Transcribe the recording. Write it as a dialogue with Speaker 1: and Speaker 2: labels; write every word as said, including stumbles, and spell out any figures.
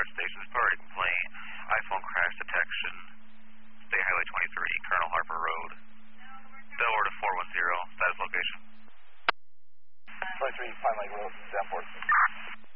Speaker 1: Guard Station. Priority complaint. iPhone crash detection. State Highway twenty-three, Colonel Harper Road. Delaware to four one zero. Status location.
Speaker 2: twenty-three, Pine Lake Road, Danforth.